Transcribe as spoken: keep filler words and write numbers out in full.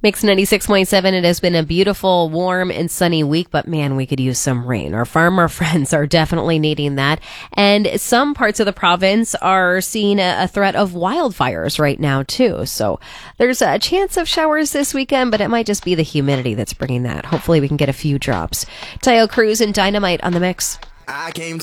Mix ninety-six point seven. It has been a beautiful, warm, and sunny week, but man, we could use some rain. Our farmer friends are definitely needing that. And some parts of the province are seeing a, a threat of wildfires right now, too. So there's a chance of showers this weekend, but it might just be the humidity that's bringing that. Hopefully we can get a few drops. Tayo Cruz and Dynamite on the mix. I came to